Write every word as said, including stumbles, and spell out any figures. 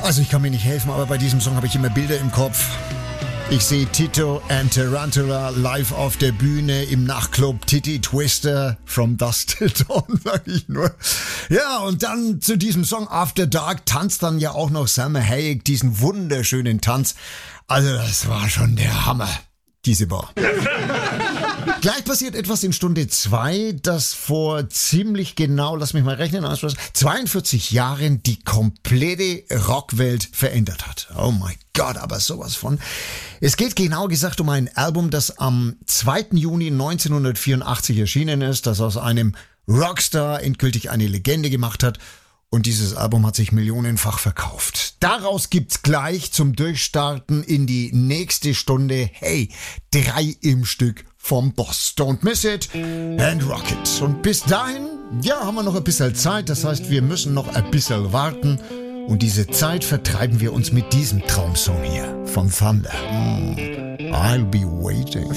Also ich kann mir nicht helfen, aber bei diesem Song habe ich immer Bilder im Kopf. Ich sehe Tito and Tarantula live auf der Bühne im Nachtclub Titty Twister from Dusk Till Dawn, sag ich nur. Ja, und dann zu diesem Song After Dark tanzt dann ja auch noch Salma Hayek diesen wunderschönen Tanz. Also das war schon der Hammer, diese Bar. Gleich passiert etwas in Stunde zwei, das vor ziemlich genau, lass mich mal rechnen, zweiundvierzig Jahren die komplette Rockwelt verändert hat. Oh mein Gott, aber sowas von. Es geht genau gesagt um ein Album, das am zweiten Juni neunzehnhundertvierundachtzig erschienen ist, das aus einem Rockstar endgültig eine Legende gemacht hat. Und dieses Album hat sich millionenfach verkauft. Daraus gibt's gleich zum Durchstarten in die nächste Stunde, hey, drei im Stück vom Boss. Don't miss it and rock it. Und bis dahin, ja, haben wir noch ein bisschen Zeit. Das heißt, wir müssen noch ein bisschen warten. Und diese Zeit vertreiben wir uns mit diesem Traumsong hier von Thunder. Mm, I'll be waiting.